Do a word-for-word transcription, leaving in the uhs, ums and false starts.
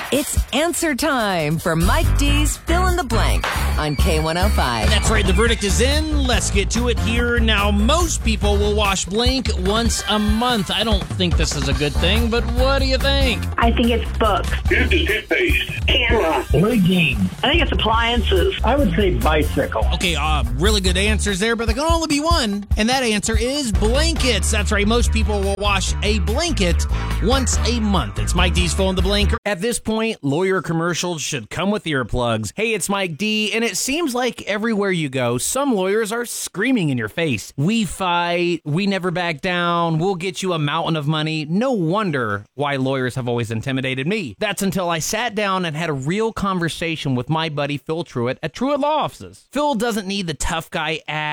It's answer time for Mike D's Fill in the Blank on K one oh five. That's right, the verdict is in. Let's get to it here. Now, most people will wash blank once a month. I don't think this is a good thing, but what do you think? I think it's books. Here's the toothpaste. Camera. Leggings. I think it's appliances. I would say bicycle. Okay, uh, really good answers there, but there can only be one, and that answer is blankets. That's right, most people will wash a blanket once a month. It's Mike D's Fill in the Blank. At this point, lawyer commercials should come with earplugs. Hey, it's Mike D, and it seems like everywhere you go, some lawyers are screaming in your face. We fight, we never back down, we'll get you a mountain of money. No wonder why lawyers have always intimidated me. That's until I sat down and had a real conversation with my buddy Phil Truitt at Truitt Law Offices. Phil doesn't need the tough guy act.